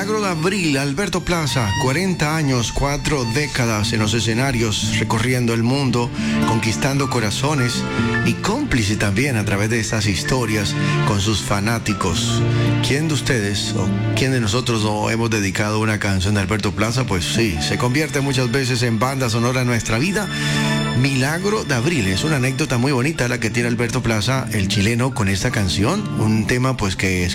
Milagro de Abril, Alberto Plaza, 40 años, 4 décadas en los escenarios, recorriendo el mundo, conquistando corazones y cómplice también a través de estas historias con sus fanáticos. ¿Quién de ustedes o quién de nosotros no hemos dedicado una canción de Alberto Plaza? Pues sí, se convierte muchas veces en banda sonora en nuestra vida. Milagro de Abril es una anécdota muy bonita la que tiene Alberto Plaza, el chileno, con esta canción, un tema pues que es